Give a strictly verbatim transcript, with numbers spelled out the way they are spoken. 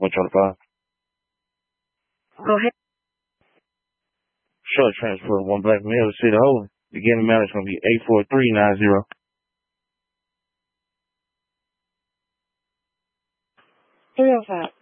one twenty-five. Go ahead. Short transfer, one black male to City Holding. Beginning amount is going to be eight four three nine zero. three oh five.